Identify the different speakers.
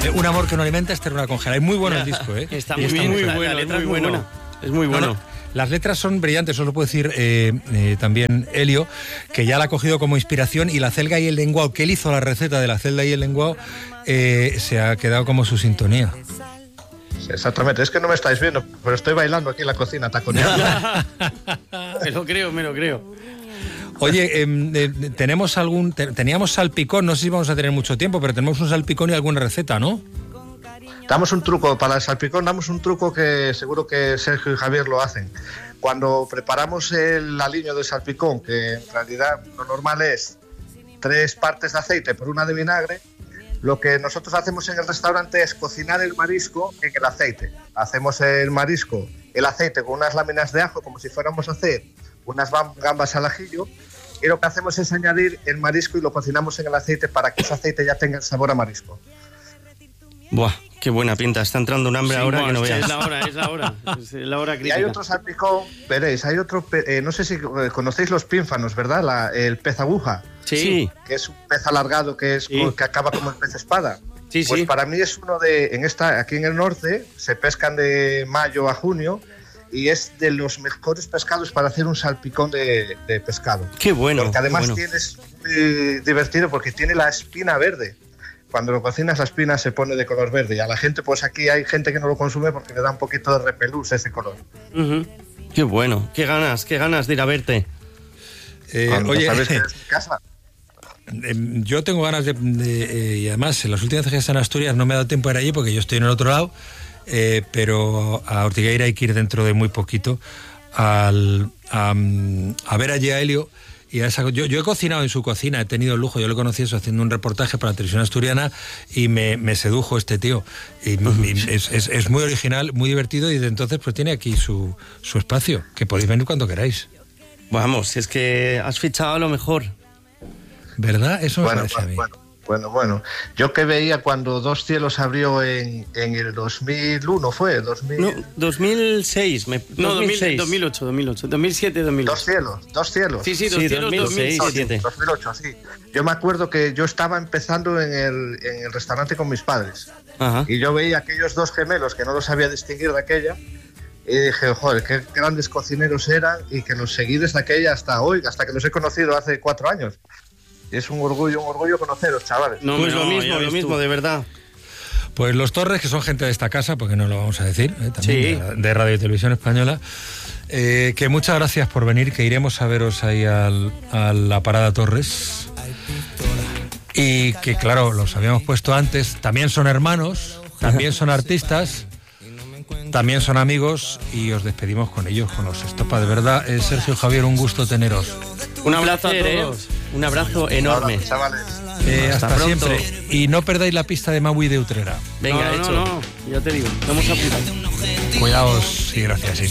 Speaker 1: Un amor que no alimenta es ternura congela. Es muy bueno el disco, ¿eh?
Speaker 2: Está muy bien, muy bueno, es muy bueno. Es muy bueno.
Speaker 1: No, las letras son brillantes, os lo puedo decir también Elio, que ya la ha cogido como inspiración, y la celga y el lenguao, que él hizo la receta de la celda y el lenguao, se ha quedado como su sintonía.
Speaker 3: Sí, exactamente, es que no me estáis viendo, pero estoy bailando aquí en la cocina, taconeando.
Speaker 2: Me lo creo.
Speaker 1: Oye, teníamos salpicón, no sé si vamos a tener mucho tiempo, pero tenemos un salpicón y alguna receta, ¿no?
Speaker 3: Damos un truco para el salpicón, damos un truco que seguro que Sergio y Javier lo hacen. Cuando preparamos el aliño de salpicón, que en realidad lo normal es 3 partes de aceite por 1 de vinagre, lo que nosotros hacemos en el restaurante es cocinar el marisco en el aceite. Hacemos el aceite con unas láminas de ajo, como si fuéramos a hacer unas gambas al ajillo, y lo que hacemos es añadir el marisco y lo cocinamos en el aceite para que ese aceite ya tenga el sabor a marisco.
Speaker 2: Buah, qué buena pinta, está entrando un hambre ahora que no veas. Es la hora crítica.
Speaker 3: Y hay otro salpicón, veréis, hay otro, no sé si conocéis los pínfanos, ¿verdad? El pez aguja.
Speaker 2: Sí.
Speaker 3: Que es un pez alargado que acaba como el pez espada.
Speaker 2: Sí,
Speaker 3: pues para mí es uno aquí en el norte, se pescan de mayo a junio, y es de los mejores pescados para hacer un salpicón de pescado.
Speaker 2: Qué bueno.
Speaker 3: Porque además es muy divertido porque tiene la espina verde. Cuando lo cocinas, la espina se pone de color verde, y a la gente, pues aquí hay gente que no lo consume porque le da un poquito de repelús ese color.
Speaker 2: Uh-huh. Qué bueno, qué ganas de ir a verte.
Speaker 1: Oye,
Speaker 3: ¿sabes que es mi casa?
Speaker 1: Yo tengo ganas y además en las últimas veces en Asturias no me ha dado tiempo de ir allí porque yo estoy en el otro lado, pero a Ortigueira hay que ir dentro de muy poquito a ver allí a Elio. Y yo he cocinado en su cocina, he tenido el lujo, yo le conocí eso haciendo un reportaje para la televisión asturiana, y me sedujo este tío. Y es muy original, muy divertido, y desde entonces pues tiene aquí su espacio, que podéis venir cuando queráis.
Speaker 2: Vamos, es que has fichado a lo mejor.
Speaker 1: ¿Verdad? Eso me parece a mí.
Speaker 3: Bueno. Yo que veía cuando Dos Cielos abrió en el 2001, ¿fue?
Speaker 2: 2006. 2008, 2007, 2008.
Speaker 3: Dos Cielos.
Speaker 2: Sí, Dos Cielos,
Speaker 3: 2008, sí. Yo me acuerdo que yo estaba empezando en el restaurante con mis padres. Ajá. Y yo veía aquellos 2 gemelos que no los sabía distinguir de aquella, y dije, joder, qué grandes cocineros eran, y que los seguí desde aquella hasta hoy, hasta que los he conocido hace 4 años. Es un orgullo conoceros, chavales.
Speaker 2: Pues lo mismo, de verdad.
Speaker 1: Pues los Torres, que son gente de esta casa, porque no lo vamos a decir, también de Radio y Televisión Española, que muchas gracias por venir, que iremos a veros ahí a la Parada Torres. Y que, claro, los habíamos puesto antes, también son hermanos, también son artistas, también son amigos, y os despedimos con ellos, con los Estopa. De verdad, Sergio, Javier, un gusto teneros.
Speaker 2: Un abrazo a todos. Un abrazo enorme.
Speaker 3: Chavales.
Speaker 1: Hasta siempre. Y no perdáis la pista de Maui de Utrera.
Speaker 2: Venga, hecho. No, ya te digo, vamos a apuntar.
Speaker 1: Cuidaos y gracias.